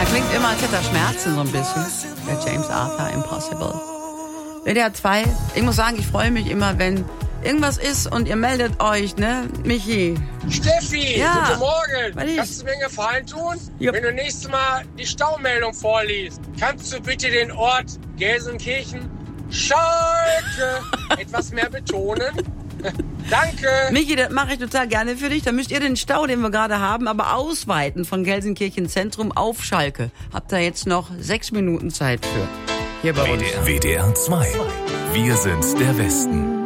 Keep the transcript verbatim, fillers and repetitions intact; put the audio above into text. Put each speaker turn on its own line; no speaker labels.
Klingt immer, als hätte er Schmerzen so ein bisschen. Der James Arthur, Impossible. W D R zwei, ich muss sagen, ich freue mich immer, wenn irgendwas ist und ihr meldet euch, ne, Michi?
Steffi,
ja.
Guten Morgen.
Was
Kannst du mir einen Gefallen tun?
Ja.
Wenn du nächstes Mal die Staumeldung vorliest, kannst du bitte den Ort Gelsenkirchen Schalke etwas mehr betonen? Danke.
Michi, das mache ich total gerne für dich. Da müsst ihr den Stau, den wir gerade haben, aber ausweiten von Gelsenkirchen Zentrum auf Schalke. Habt ihr jetzt noch sechs Minuten Zeit für. Hier bei uns.
W D R zwei. Wir sind der Westen.